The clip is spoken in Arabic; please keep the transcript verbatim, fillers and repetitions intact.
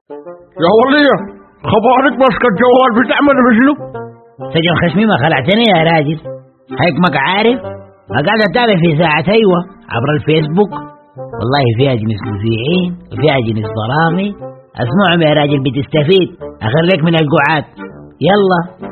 يا ولية خبرك ماسك الجوال بتعمل بشنو؟ سجن خشمي ما خلعتني يا راجل. حكمك عارف قاعد اتابع في ساعة ايوه عبر الفيسبوك، والله فيها جنس مذيعين وفيها جنس ضرامي. اسمعهم يا راجل بتستفيد، اخليك من القعاد. يلا